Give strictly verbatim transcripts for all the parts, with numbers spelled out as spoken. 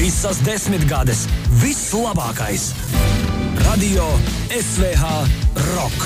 Visas desmitgades, viss labākais. Radio S V H Rock.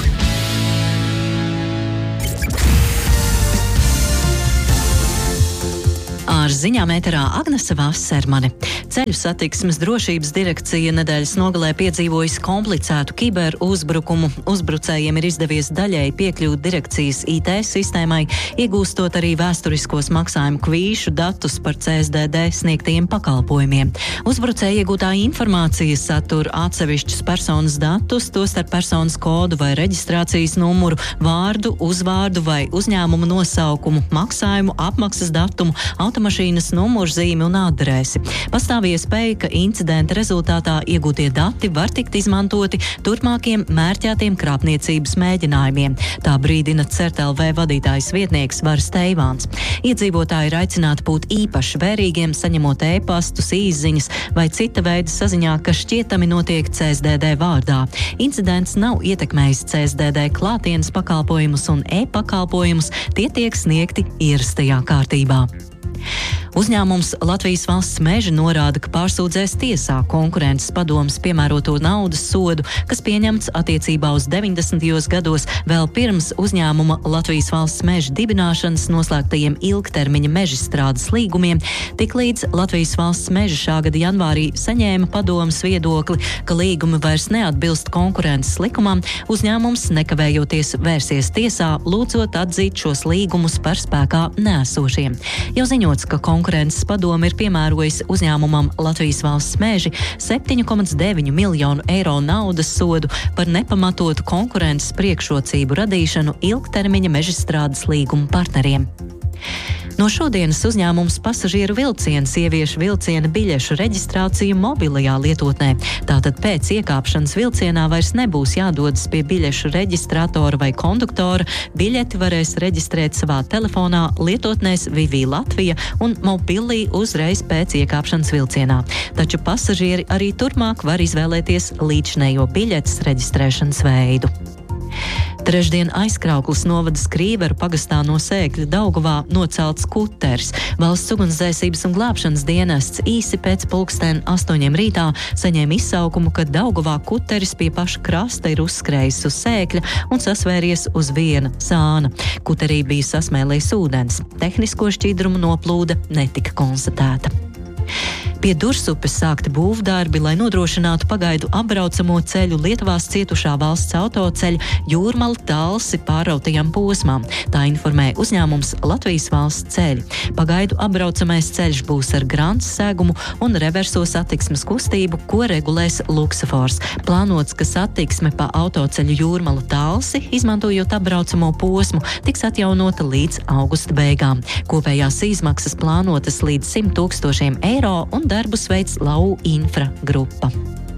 Ar ziņām ēterā Agnese Vasermane. Ceļu satiksmes drošības direkcija nedēļas nogalē piedzīvojusi komplicētu kiberuzbrukumu. Uzbrucējiem ir izdevies daļēji piekļūt direkcijas I T sistēmai, iegūstot arī vēsturiskos maksājumu kvīšu datus par C S D D sniegtajiem pakalpojumiem. Uzbrucēji iegūtā informācija satur atsevišķus personas datus, tostarp personas kodu vai reģistrācijas numuru, vārdu, uzvārdu vai uzņēmuma nosaukumu, maksājumu, apmaksas datumu, automašīnas numurzīmi un adresi. Pastāv iespēja, ka incidenta rezultātā iegūtie dati var tikt izmantoti turpmākiem mērķētiem krāpniecības mēģinājumiem. Tā brīdina CERT.lv vadītājs vietnieks Varis Teivāns. Iedzīvotāji ir aicināti būt īpaši vērīgiem, saņemot e-pastus, īsziņas vai cita veida saziņā, kas šķietami notiek C S D D vārdā. Incidents nav ietekmējis C S D D klātienes pakalpojumus un e-pakalpojumus, tie tiek sniegti ierastajā kārtībā. Uzņēmums Latvijas Valsts meži norāda, ka pārsūdzēs tiesā konkurences padomes piemēroto naudas sodu, kas pieņemts attiecībā uz deviņdesmitajos gados vēl pirms uzņēmuma Latvijas Valsts meža dibināšanas noslēgtajiem ilgtermiņa mežstrādes līgumiem, tiklīdz Latvijas Valsts meža šā gada janvārī saņēma padomes viedokli, ka līgumi vairs neatbilst konkurences likumam, uzņēmums nekavējoties vērsies tiesā, lūdzot atzīt šos līgumus par spēkā neesošiem. Jau ziņots, ka konkurences padome ir piemērojis uzņēmumam Latvijas Valsts meži septiņu komats deviņu miljonu eiro naudas sodu par nepamatotu konkurences priekšrocību radīšanu ilgtermiņa mežstrādes līguma partneriem. No šodienas uzņēmums pasažieru vilciens ievieš vilciena biļešu reģistrāciju mobilajā lietotnē. Tātad pēc iekāpšanas vilcienā vairs nebūs jādodas pie biļešu reģistratora vai konduktora. Biļeti varēs reģistrēt savā telefonā, lietotnēs Vivi Latvija un Mobilī uzreiz pēc iekāpšanas vilcienā. Taču pasažieri arī turpmāk var izvēlēties līdzinējo biļetes reģistrēšanas veidu. Trešdien Aizkraukles novada Skrīveru pagastā no Sēkļa Daugavā nocelts kuteris. Valsts ugunsdzēsības un glābšanas dienests īsi pēc pulksten astoņiem rītā saņēma izsaukumu, ka Daugavā kuteris pie paša krasta ir uzskrējis uz Sēkļa un sasvēries uz viena sāna. Kuterī bija sasmēlējis ūdens. Tehnisko šķidrumu noplūde netika konstatēta. Pie Dursupes sākti būvdarbi, lai nodrošinātu pagaidu apbraucamo ceļu Lietuvās cietušā valsts autoceļa Jūrmala Talsi pārautajam posmām. Tā informē uzņēmums Latvijas Valsts ceļi. Pagaidu apbraucamais ceļš būs ar grants segumu un reverso satiksmes kustību, ko regulēs luksafors. Plānots, ka satiksme pa autoceļu Jūrmala Talsi, izmantojot apbraucamo posmu, tiks atjaunota līdz augusta beigām. Kopējās izmaksas plānotas līdz simt tūkstošiem eiro un darbus veids Lau Infra grupa.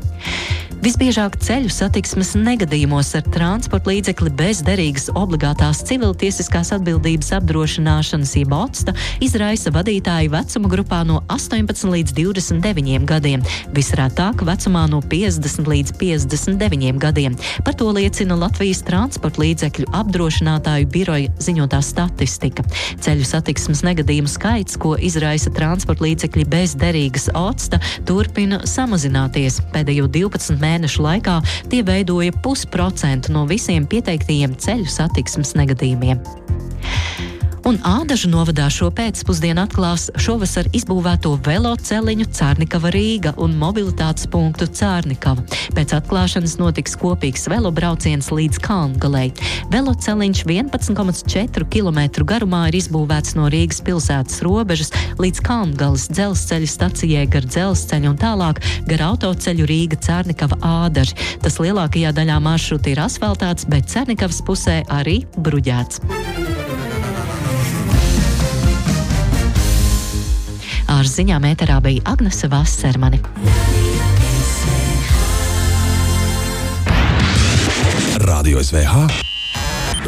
Visbiežāk ceļu satiksmes negadījumos ar transporta līdzekli bez derīgas obligātās civiltiesiskās atbildības apdrošināšanas jeb otsta izraisa vadītāji vecuma grupā no astoņpadsmit līdz divdesmit deviņiem gadiem, visrētāk vecumā no piecdesmit līdz piecdesmit deviņiem gadiem. Par to liecina Latvijas transporta līdzekļu apdrošinātāju biroja ziņotā statistika. Ceļu satiksmes negadījumu skaits, ko izraisa transporta līdzekļi bez derīgas otsta, turpina samazināties. Pēdējo divpadsmit mēnešu laikā tie veidoja pusprocentu no visiem pieteiktajiem ceļu satiksmes negadījumiem. Un Ādažu novadā šo pēcpusdienu atklās šovasar izbūvēto veloceliņu Cārnikava Rīga un mobilitātes punktu Cārnikava. Pēc atklāšanas notiks kopīgs velobrauciens līdz Kalngalei. Veloceliņš vienpadsmit komats četri kilometru garumā ir izbūvēts no Rīgas pilsētas robežas līdz Kalngales dzelzceļa stacijai gar dzelzceļu un tālāk gar autoceļu Rīga Cārnikava Ādaži. Tas lielākajā daļā maršruta ir asfaltāts, bet Cārnikavas pusē arī bruģēts. Ar ziņām ēterā bija Agnese Vasermane. Radio S V H